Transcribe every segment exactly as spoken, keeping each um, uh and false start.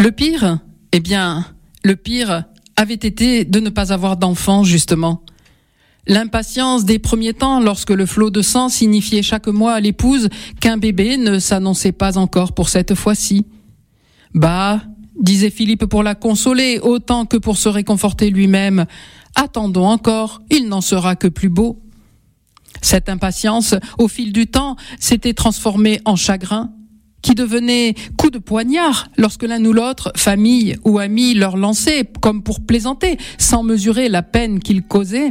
Le pire, eh bien, le pire avait été de ne pas avoir d'enfant, justement. L'impatience des premiers temps, lorsque le flot de sang signifiait chaque mois à l'épouse qu'un bébé ne s'annonçait pas encore pour cette fois-ci. Bah, disait Philippe pour la consoler, autant que pour se réconforter lui-même. Attendons encore, il n'en sera que plus beau. Cette impatience, au fil du temps, s'était transformée en chagrin, qui devenait coup de poignard lorsque l'un ou l'autre, famille ou amis, leur lançait, comme pour plaisanter, sans mesurer la peine qu'ils causaient.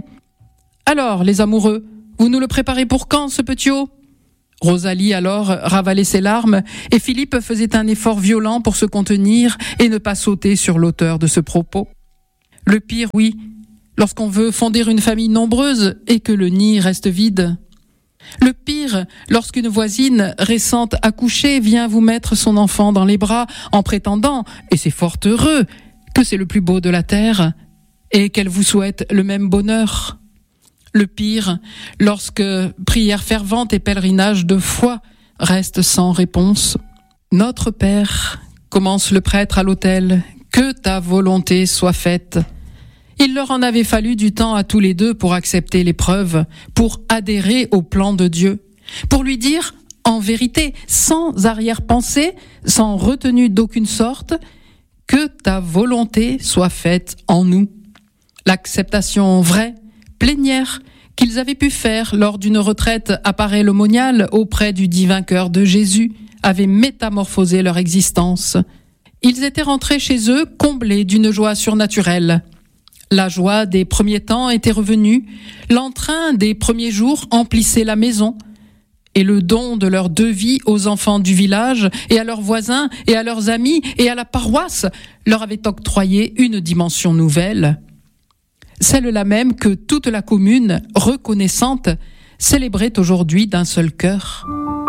Alors, les amoureux, vous nous le préparez pour quand, ce petiot ? Rosalie alors ravalait ses larmes et Philippe faisait un effort violent pour se contenir et ne pas sauter sur l'auteur de ce propos. Le pire, oui, lorsqu'on veut fonder une famille nombreuse et que le nid reste vide. Le pire, lorsqu'une voisine récente accouchée vient vous mettre son enfant dans les bras en prétendant, et c'est fort heureux, que c'est le plus beau de la terre et qu'elle vous souhaite le même bonheur. Le pire, lorsque prière fervente et pèlerinage de foi restent sans réponse. Notre Père, commence le prêtre à l'autel, que ta volonté soit faite. Il leur en avait fallu du temps à tous les deux pour accepter l'épreuve, pour adhérer au plan de Dieu, pour lui dire, en vérité, sans arrière-pensée, sans retenue d'aucune sorte, que ta volonté soit faite en nous. L'acceptation vraie, plénière, qu'ils avaient pu faire lors d'une retraite à Paray-le-Monial auprès du divin cœur de Jésus, avait métamorphosé leur existence. Ils étaient rentrés chez eux comblés d'une joie surnaturelle. La joie des premiers temps était revenue, l'entrain des premiers jours emplissait la maison, et le don de leur devis aux enfants du village et à leurs voisins et à leurs amis et à la paroisse leur avait octroyé une dimension nouvelle. Celle-là même que toute la commune, reconnaissante, célébrait aujourd'hui d'un seul cœur.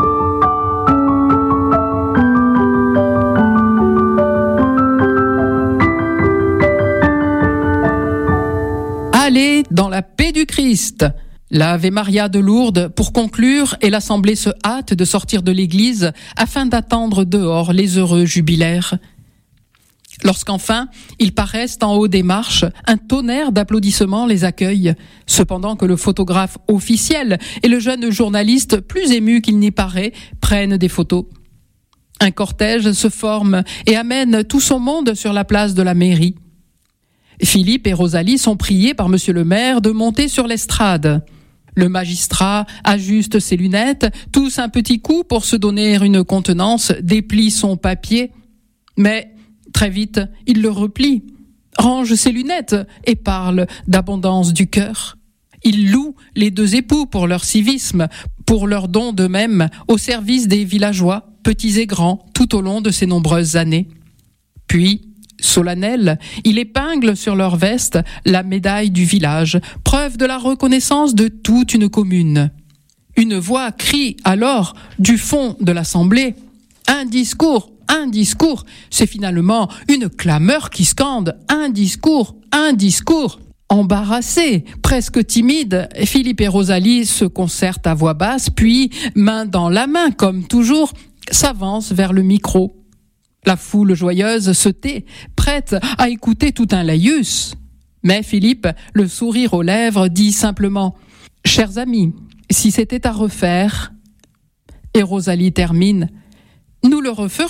Allez dans la paix du Christ. L'Ave Maria de Lourdes pour conclure et l'Assemblée se hâte de sortir de l'église afin d'attendre dehors les heureux jubilaires. Lorsqu'enfin, ils paraissent en haut des marches, un tonnerre d'applaudissements les accueille, cependant que le photographe officiel et le jeune journaliste, plus ému qu'il n'y paraît, prennent des photos. Un cortège se forme et amène tout son monde sur la place de la mairie. Philippe et Rosalie sont priés par monsieur le maire de monter sur l'estrade. Le magistrat ajuste ses lunettes, tousse un petit coup pour se donner une contenance, déplie son papier, mais très vite, il le replie, range ses lunettes et parle d'abondance du cœur. Il loue les deux époux pour leur civisme, pour leur don d'eux-mêmes au service des villageois, petits et grands, tout au long de ces nombreuses années. Puis, solennel, il épingle sur leur veste la médaille du village, preuve de la reconnaissance de toute une commune. Une voix crie alors du fond de l'assemblée « Un discours ! Un discours !» C'est finalement une clameur qui scande « Un discours ! Un discours !» Embarrassés, presque timides, Philippe et Rosalie se concertent à voix basse, puis, main dans la main, comme toujours, s'avancent vers le micro. La foule joyeuse se tait, prête à écouter tout un laïus. Mais Philippe, le sourire aux lèvres, dit simplement « Chers amis, si c'était à refaire… » Et Rosalie termine « Nous le referions. »